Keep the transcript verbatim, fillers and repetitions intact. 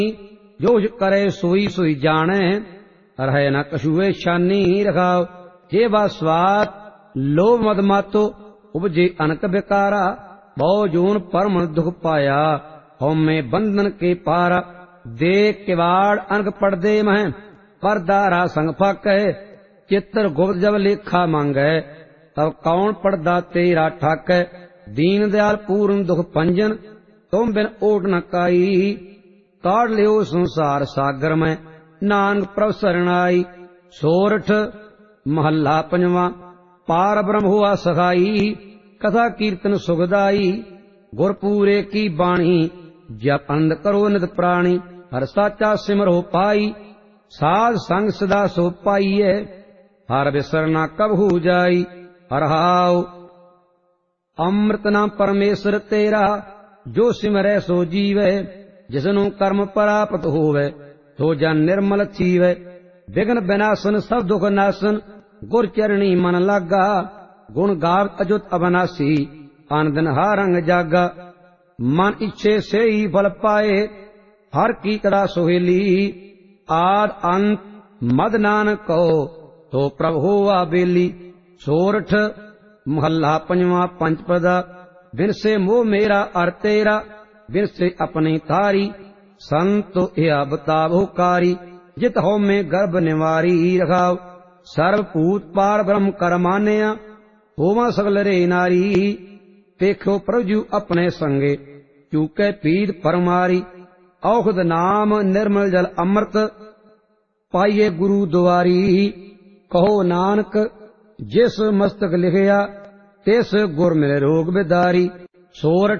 जोश करे सोई सोई जाने, रहे न कछुए शानी रखाओ। जे बा स्वाद लोभ मद मातो, उपजे अनक विकारा। बहु जोन परम दुख पाया, होमे बंधन के पारा। देख किवाड़ अनक पड़दे मह, परदारा संग फाकै। चित्र गुप्त जब लेखा मांगै, तब कौन पड़दा तेरा ठाकै। दीन दयाल पूर्ण दुख पंजन, तुम बिन ओट न काई। काढ़ लियो संसार सागर में, नानक प्रभ शरण आई। सोरठ महला पंजवा। पार ब्रह्म हुआ सखाई, कथा कीर्तन सुखदाई। गुरपूरे की बाणी, जप आनंद करो नित प्राणी। हर साचा सिमरो पाई, साध संग सदा सो पाइये। हर बिसरना कब हो जाई, हर हाउ। अमृत नाम परमेश्वर तेरा, जो सिमरै सो जीवै। जिसनु कर्म प्राप्त होवै, सो जन निर्मल थीवै। विघ्न विनाशन सब दुख नाशन, गुर चरणी मन लागा। गुण गावत अजुत अविनाशी, आन दिन हारंग जागा। मन इच्छे से ही फल पाए, हर की कदा सोहेली। आद अंत मद नानक कहो, तो प्रभ होवा बेली। सोरठ महला पंजवा पंचपदा। बिन से मोह मेरा अर तेरा, बिन से अपनी तारी। संतो यह बतावो कारी, जित हो में गर्भ निवारी रखाओ। सर्वभूत पार ब्रह्म कर मानिया, होवा सगल रे नारी। देखो प्रभु अपने संगे, चूके पीत परमारी। औषध नाम निर्मल जल अमृत, पाइये गुरु दुआरी। कहो नानक जिस मस्तक लिखया, तिस गुर मिले रोग बिदारी। सोरठ